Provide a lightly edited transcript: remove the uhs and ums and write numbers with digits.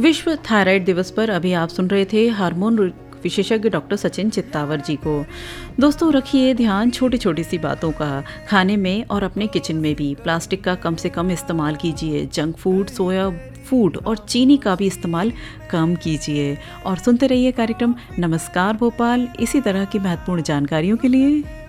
विश्व थायराइड दिवस पर अभी आप सुन रहे थे हार्मोन विशेषज्ञ डॉक्टर सचिन चित्तावर जी को। दोस्तों, रखिए ध्यान छोटी छोटी सी बातों का। खाने में और अपने किचन में भी प्लास्टिक का कम से कम इस्तेमाल कीजिए। जंक फूड, सोया फूड और चीनी का भी इस्तेमाल कम कीजिए। और सुनते रहिए कार्यक्रम नमस्कार भोपाल इसी तरह की महत्वपूर्ण जानकारियों के लिए।